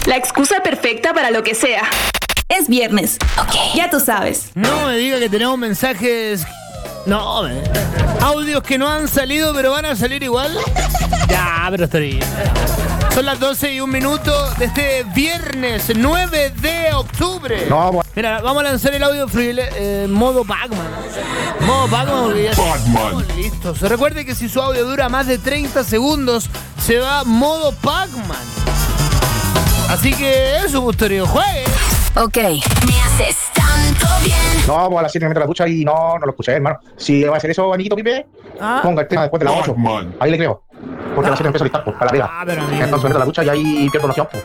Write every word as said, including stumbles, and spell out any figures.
La excusa perfecta para lo que sea. Es viernes. Ok. Ya tú sabes. No me diga que tenemos mensajes... No, me... audios que no han salido, pero van a salir igual. Ya, pero estoy... Son las doce y un minuto de este viernes nueve de octubre. No, bueno. Mira, vamos a lanzar el audio frile, eh, modo Pac-Man. Modo Pac-Man porque ya estamos listos. Recuerde que si su audio dura más de treinta segundos, se va modo Pac-Man. Así que eso, Bustorio, juegue. Ok. Me haces tanto bien. No, pues a las siete me meto a la ducha y no, no lo escuché, hermano. Si va a hacer eso, amiguito Pipe, Ah. ponga el tema después de las ocho. Ahí le creo. Porque a las siete empiezo a listar, pues, para la pega. Ah, pero amigo. Entonces me meto a la ducha y ahí pierdo noción, pues.